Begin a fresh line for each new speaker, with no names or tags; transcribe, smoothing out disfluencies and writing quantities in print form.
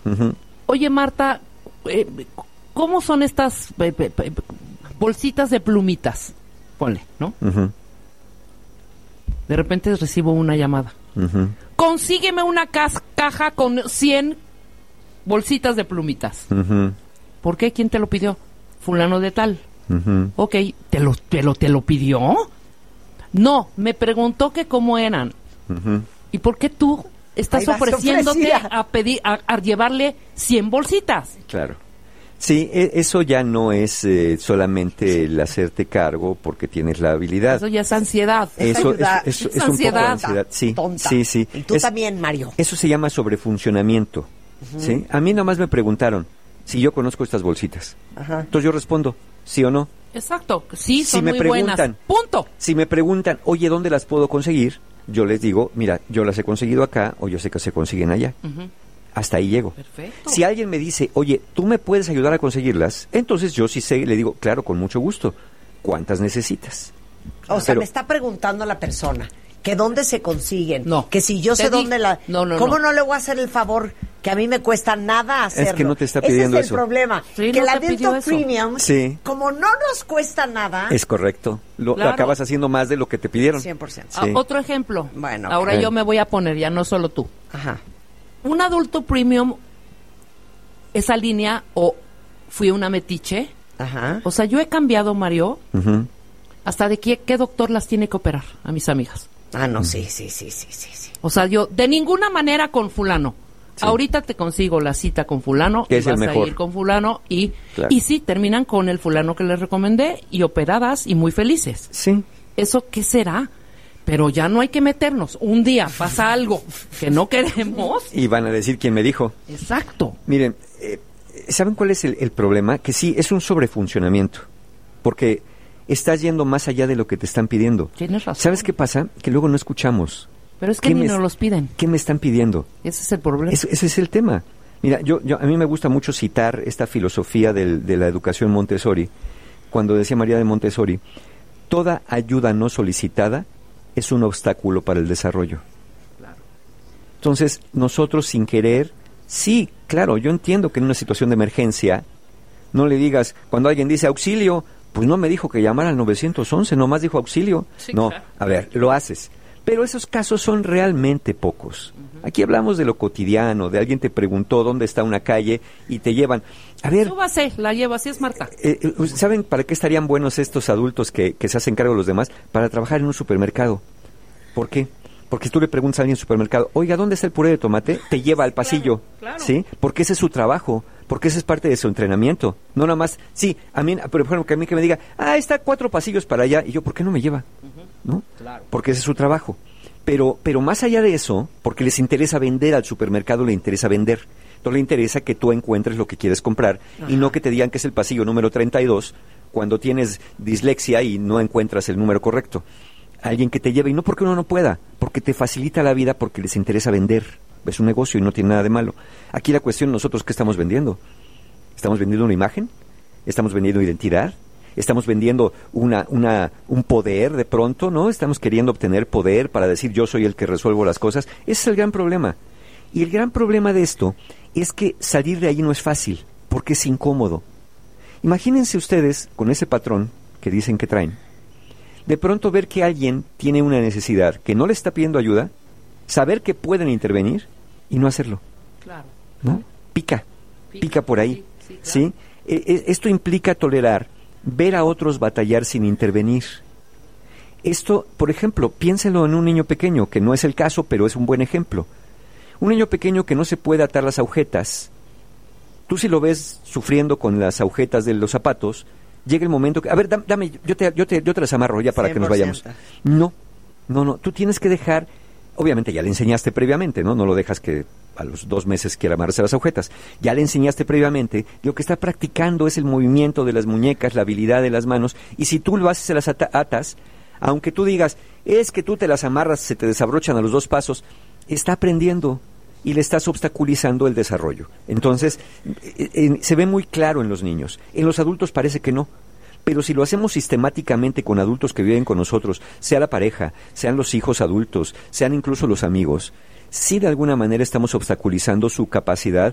Uh-huh.
Oye, Marta, ¿cómo son estas bolsitas de plumitas? Ponle, ¿no?
Uh-huh.
De repente recibo una llamada.
Uh-huh.
Consígueme una caja con 100 bolsitas de plumitas.
Uh-huh.
¿Por qué? ¿Quién te lo pidió? Fulano de tal.
Uh-huh.
Ok, ¿te lo pidió? No, me preguntó que cómo eran.
Uh-huh.
¿Y por qué tú estás ofreciéndote a llevarle 100 bolsitas?
Claro. Sí, eso ya no es solamente el hacerte cargo porque tienes la habilidad.
Eso ya es ansiedad.
Eso es un poco de ansiedad. Sí,
tonta.
sí.
Y tú también, Mario.
Eso se llama sobrefuncionamiento. Uh-huh. ¿Sí? A mí nomás me preguntaron si yo conozco estas bolsitas.
Ajá.
Entonces yo respondo, ¿sí o no?
Exacto, sí, son
si me
muy
preguntan,
buenas. Punto.
Si me preguntan, oye, ¿dónde las puedo conseguir? Yo les digo, mira, yo las he conseguido acá o yo sé que se consiguen allá.
Uh-huh.
Hasta ahí llego.
Perfecto.
Si alguien me dice, oye, ¿tú me puedes ayudar a conseguirlas? Entonces yo sí sé, le digo, claro, con mucho gusto. ¿Cuántas necesitas?
O sea, me está preguntando la persona que dónde se consiguen.
No.
Que si yo sé dónde la...
No.
¿Cómo no le voy a hacer el favor que a mí me cuesta nada hacerlo?
Es que no te está pidiendo
Ese es el problema.
Sí,
que
no
la
te pidió
Dental
eso.
Premium,
sí,
como no nos cuesta nada...
es correcto. Lo
Claro.
acabas haciendo más de lo que te pidieron.
100%.
Sí.
Otro ejemplo.
Bueno,
ahora yo me voy a poner, ya no solo tú.
Ajá.
Un adulto premium, esa línea, o fui una metiche.
Ajá.
O sea, yo he cambiado, Mario,
Uh-huh.
hasta de qué doctor las tiene que operar a mis amigas.
Ah, no, sí.
O sea, yo de ninguna manera con fulano.
Sí.
Ahorita te consigo la cita con fulano
Que
y
es el
vas a
mejor.
ir con fulano y
Claro.
sí, terminan con el fulano que les recomendé y operadas y muy felices.
Sí.
¿Eso qué será? Pero ya no hay que meternos. Un día pasa algo que no queremos.
Y van a decir quién me dijo.
Exacto.
Miren, ¿saben cuál es el problema? Que sí, es un sobrefuncionamiento. Porque estás yendo más allá de lo que te están pidiendo.
Tienes razón.
¿Sabes qué pasa? Que luego no escuchamos.
Pero es que
¿Qué
ni
me
nos los piden.
¿Qué me están pidiendo?
Ese es el problema.
Ese es el tema. Mira, a mí me gusta mucho citar esta filosofía de la educación Montessori, cuando decía María de Montessori, toda ayuda no solicitada es un obstáculo para el desarrollo.
Claro.
Entonces, nosotros sin querer, sí, claro, yo entiendo que en una situación de emergencia, no le digas, cuando alguien dice auxilio, pues no me dijo que llamara al 911, nomás dijo auxilio.
Sí,
no,
claro.
a ver, lo haces. Pero esos casos son realmente pocos. Uh-huh. Aquí hablamos de lo cotidiano, de alguien te preguntó dónde está una calle y te llevan. A ver,
Súbase, la llevo, así es Marta.
¿Saben para qué estarían buenos estos adultos que se hacen cargo de los demás? Para trabajar en un supermercado. ¿Por qué? Porque tú le preguntas a alguien en el supermercado, oiga, ¿dónde está el puré de tomate? Te lleva al pasillo.
Claro.
¿Sí? Porque ese es su trabajo. Porque ese es parte de su entrenamiento. No nada más, sí, a mí, por ejemplo, que a mí que me diga, está 4 pasillos para allá. Y yo, ¿por qué no me lleva? ¿No?
Claro.
Porque ese es su trabajo. Pero más allá de eso, porque les interesa vender al supermercado, le interesa vender. Entonces le interesa que tú encuentres lo que quieres comprar. Ajá. Y no que te digan que es el pasillo número 32 cuando tienes dislexia y no encuentras el número correcto. Alguien que te lleve, y no porque uno no pueda, porque te facilita la vida, porque les interesa vender. Es un negocio y no tiene nada de malo. Aquí la cuestión, nosotros, ¿qué estamos vendiendo? ¿Estamos vendiendo una imagen? ¿Estamos vendiendo identidad? ¿Estamos vendiendo un poder de pronto, no? ¿Estamos queriendo obtener poder para decir yo soy el que resuelvo las cosas? Ese es el gran problema. Y el gran problema de esto es que salir de ahí no es fácil, porque es incómodo. Imagínense ustedes, con ese patrón que dicen que traen, de pronto ver que alguien tiene una necesidad, que no le está pidiendo ayuda, saber que pueden intervenir y no hacerlo.
Claro.
¿No? Pica por ahí.
Sí, claro.
¿Sí? Esto implica tolerar ver a otros batallar sin intervenir. Esto, por ejemplo, piénselo en un niño pequeño, que no es el caso, pero es un buen ejemplo. Un niño pequeño que no se puede atar las agujetas, tú si lo ves sufriendo con las agujetas de los zapatos, llega el momento que, a ver, dame, yo te las amarro ya para 100%. Que nos vayamos. No, tú tienes que dejar, obviamente ya le enseñaste previamente, ¿no? No lo dejas que a los 2 meses quiera amarrarse las agujetas. Ya le enseñaste previamente, lo que está practicando es el movimiento de las muñecas, la habilidad de las manos, y si tú lo haces, se las atas, aunque tú digas, es que tú te las amarras, se te desabrochan a los 2 pasos, está aprendiendo y le estás obstaculizando el desarrollo. Entonces, se ve muy claro en los niños. En los adultos parece que no. Pero si lo hacemos sistemáticamente con adultos que viven con nosotros, sea la pareja, sean los hijos adultos, sean incluso los amigos, sí de alguna manera estamos obstaculizando su capacidad